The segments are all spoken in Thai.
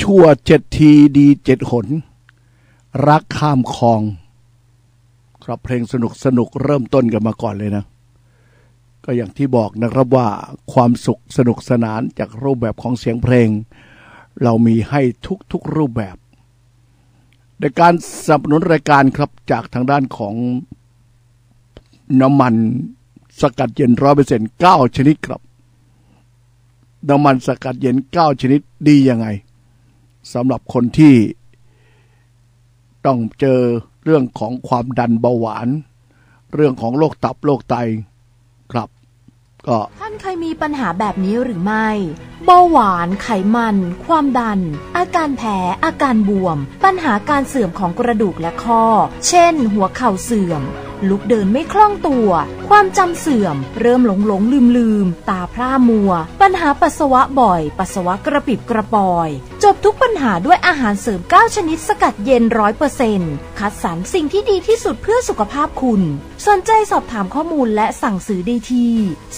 ชั่ว7 ทีดี7 หนรักข้ามคลองครับเพลงสนุกเริ่มต้นกันมาก่อนเลยนะก็อย่างที่บอกนะครับว่าความสุขสนุกสนานจากรูปแบบของเสียงเพลงเรามีให้ทุกรูปแบบในการสนับสนุนรายการครับจากทางด้านของน้ำมันสกัดเย็น 100% 9 ชนิดครับน้ำมันสกัดเย็น9 ชนิดดียังไงสำหรับคนที่ต้องเจอเรื่องของความดันเบาหวานเรื่องของโรคตับโรคไตครับก็ท่านเคยมีปัญหาแบบนี้หรือไม่เบาหวานไขมันความดันอาการแพ้อาการบวมปัญหาการเสื่อมของกระดูกและข้อเช่นหัวเข่าเสื่อมลุกเดินไม่คล่องตัวความจำเสื่อมเริ่มหลงลืมตาพร่ามัวปัญหาปัสสาวะบ่อยปัสสาวะกระปิบกระปอยจบทุกปัญหาด้วยอาหารเสริม9 ชนิดสกัดเย็น 100% คัดสรรสิ่งที่ดีที่สุดเพื่อสุขภาพคุณสนใจสอบถามข้อมูลและสั่งซื้อได้ที่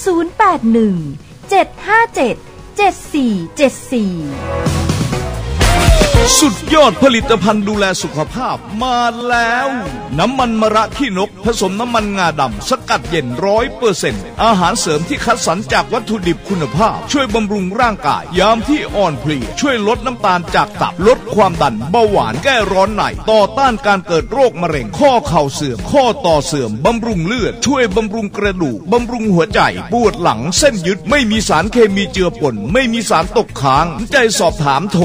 081 757 7474 สุดยอดผลิตภัณฑ์ดูแลสุขภาพมาแล้วน้ำมันมะระขี้นกผสมน้ำมันงาดำสกัดเย็น 100% อาหารเสริมที่คัดสรรจากวัตถุดิบคุณภาพช่วยบำรุงร่างกายยามที่อ่อนเพลียช่วยลดน้ำตาลจากตับลดความดันเบาหวานแก้ร้อนในต่อต้านการเกิดโรคมะเร็งข้อเข่าเสื่อมข้อต่อเสื่อมบำรุงเลือดช่วยบำรุงกระดูกบำรุงหัวใจปวดหลังเส้นยึดไม่มีสารเคมีเจือปนไม่มีสารตกค้างใจสอบถามโทร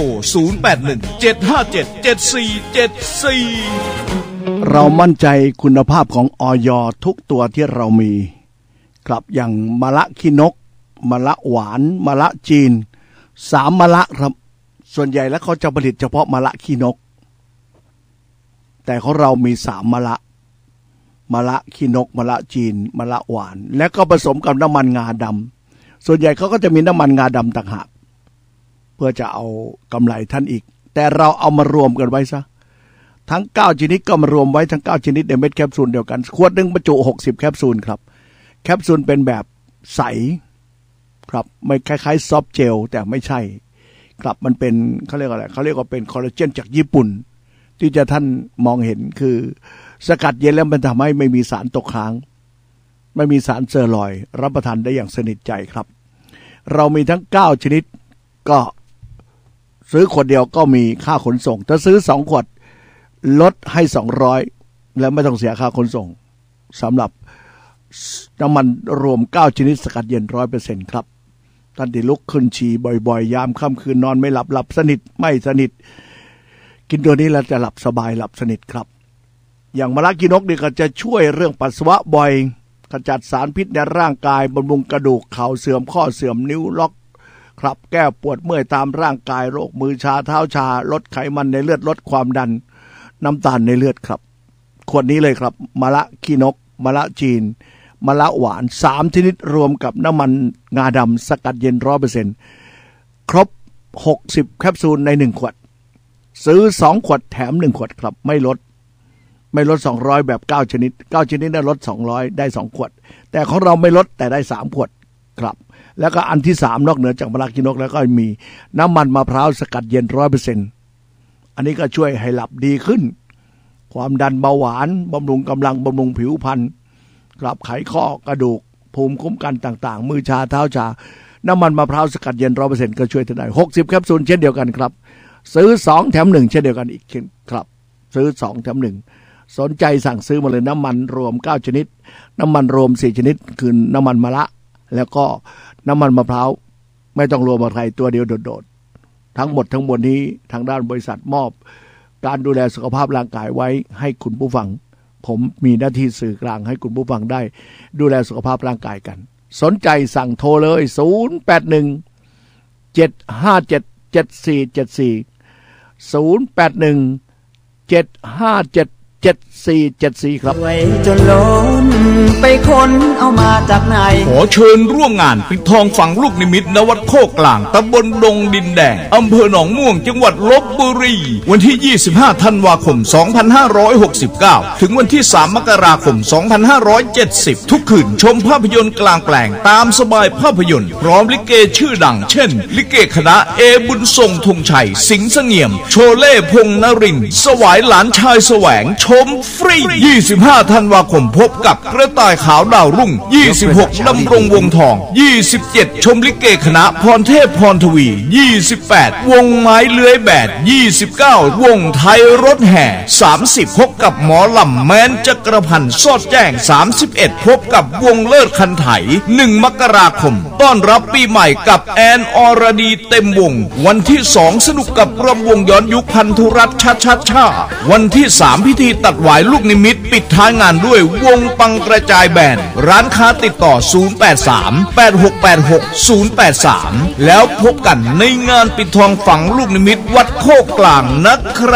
081-757-7474 เรามั่นใจคุณภาพของอย.ทุกตัวที่เรามีครับอย่างมะระขี้นกมะระหวานมะระจีน3 มะระครับส่วนใหญ่แล้วเขาจะผลิตเฉพาะมะระขี้นกแต่ของเรามี3 มะระมะระขี้นกมะระจีนมะระหวานแล้วก็ผสมกับน้ำมันงาดำส่วนใหญ่เขาก็จะมีน้ำมันงาดำต่างหากเพื่อจะเอากำไรท่านอีกแต่เราเอามารวมกันไว้ซะทั้ง9 ชนิดก็มารวมไว้ทั้ง9 ชนิดในเม็ดแคปซูลเดียวกันขวดนึงบรรจุ60 แคปซูลครับแคปซูลเป็นแบบใสครับไม่คล้ายๆซอฟต์เจลแต่ไม่ใช่ครับมันเป็นเขาเรียกอะไรเขาเรียกว่าเป็นคอลลาเจนจากญี่ปุ่นที่จะท่านมองเห็นคือสกัดเย็นแล้วมันทำให้ไม่มีสารตกค้างไม่มีสารเซอรอยด์รับประทานได้อย่างสนิทใจครับเรามีทั้ง9 ชนิดก็ซื้อขวดเดียวก็มีค่าขนส่งถ้าซื้อ2 ขวดลดให้200แล้วไม่ต้องเสียค่าขนส่งสำหรับน้ำมันรวม9 ชนิดสกัดเย็น 100% ครับท่านที่ลุกขึ้นฉี่บ่อยๆยามค่ำคืนนอนไม่หลับสนิทไม่สนิทกินตัวนี้แล้วจะหลับสบายหลับสนิทครับอย่างมะระขี้นกนี่ก็จะช่วยเรื่องปัสสาวะบ่อยขจัดสารพิษในร่างกายบำรุงกระดูกเข่าเสื่อมข้อเสื่อมนิ้วล็อกครับแก้ปวดเมื่อยตามร่างกายโรคมือชาเท้าชาลดไขมันในเลือดลดความดันน้ำตาลในเลือดครับขวดนี้เลยครับมะระขี้นกมะระจีนมะระหวาน3 ชนิดรวมกับน้ำมันงาดำสกัดเย็น 100% ครบ60 แคปซูลใน1 ขวดซื้อ2 ขวดแถม1 ขวดครับไม่ลด200แบบ9 ชนิด9 ชนิดได้ลด200ได้2 ขวดแต่ของเราไม่ลดแต่ได้3 ขวดครับแล้วก็อันที่3นอกเหนือจากมะระขี้นกแล้วก็มีน้ำมันมะพร้าวสกัดเย็น 100% อันนี้ก็ช่วยให้หลับดีขึ้นความดันเบาหวานบำรุงกำลังบำรุงผิวพรรณกลับไขข้อกระดูกภูมิคุ้มกันต่างๆมือชาเท้าชาน้ำมันมะพร้าวสกัดเย็น 100% ก็ช่วยได้60 แคปซูลเช่นเดียวกันครับซื้อ2แถม1เช่นเดียวกันอีกเช่นครับซื้อ2แถม1สนใจสั่งซื้อมาเลยน้ำมันรวม9 ชนิดน้ำมันรวม4 ชนิดคือน้ำมันมะระแล้วก็น้ำมันมะพร้าวไม่ต้องรวมอะไรตัวเดียวโดดๆทั้งหมดทั้งมวลนี้ทางด้านบริษัทมอบการดูแลสุขภาพร่างกายไว้ให้คุณผู้ฟังผมมีหน้าที่สื่อกลางให้คุณผู้ฟังได้ดูแลสุขภาพร่างกายกันสนใจสั่งโทรเลย081 757 7474 081 757 7474ครับรวยจนล้นไปค้นเอามาจากไหนขอเชิญร่วมงานปิดทองฝังลูกนิมิตณวัดโคกลางตำบลดงดินแดงอำเภอหนองม่วงจังหวัดลพบุรีวันที่ 25 ธันวาคม 2569 ถึงวันที่ 3 มกราคม 2570 ทุกคืนชมภาพยนตร์กลางแปลงตามสบายภาพยนตร์พร้อมลิเกชื่อดังเช่นลิเกคณะเอบุญทรงธงชัยสิงห์เสงี่ยมโชเล่พงษ์นรินทร์สวายหลานชายแสวงชมฟรี 25 ธันวาคมพบกับกระต่ายขาวดาวรุ่ง 26 ดำรงวงทอง 27 ชมลิเกคณะพรเทพพรทวี 28 วงไม้เลื้อยแบด 29 วงไทยรถแห่ 30 พบกับหมอลำแม้นจักรพันธ์สอดแจ้ง 31 พบกับวงเลิศคันไถ 1 มกราคมต้อนรับปีใหม่กับแอนอรดีเต็มวงวันที่ 2 สนุกกับรำวงย้อนยุคพันธุรัตน์ชาวันที่ 3 พิธีตัดหวายลูกนิมิตปิดท้ายงานด้วยวงปังกระจายแบนด์ร้านค้าติดต่อ 083-8686-083 แล้วพบกันในงานปิดทองฝังลูกนิมิตวัดโคกกลางนะครับ